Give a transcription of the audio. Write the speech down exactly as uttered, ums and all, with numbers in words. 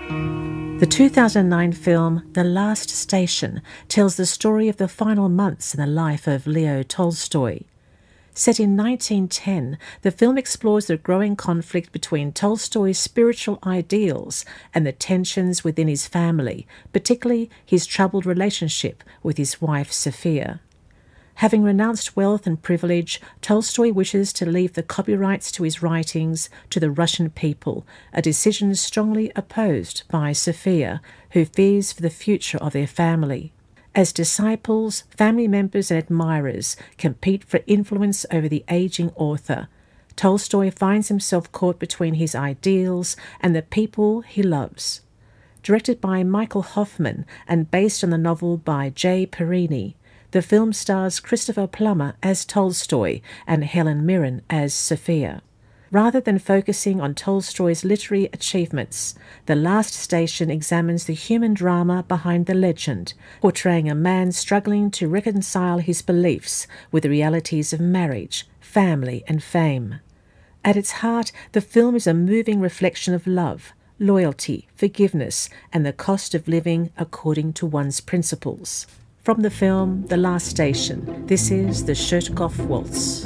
The two thousand nine film The Last Station tells the story of the final months in the life of Leo Tolstoy. Set in nineteen ten, the film explores the growing conflict between Tolstoy's spiritual ideals and the tensions within his family, particularly his troubled relationship with his wife Sophia. Having renounced wealth and privilege, Tolstoy wishes to leave the copyrights to his writings to the Russian people, a decision strongly opposed by Sophia, who fears for the future of their family. As disciples, family members and admirers compete for influence over the ageing author, Tolstoy finds himself caught between his ideals and the people he loves. Directed by Michael Hoffman and based on the novel by Jay Perini, the film stars Christopher Plummer as Tolstoy and Helen Mirren as Sophia. Rather than focusing on Tolstoy's literary achievements, The Last Station examines the human drama behind the legend, portraying a man struggling to reconcile his beliefs with the realities of marriage, family and fame. At its heart, the film is a moving reflection of love, loyalty, forgiveness and the cost of living according to one's principles. From the film The Last Station, this is The Chertkov Waltz.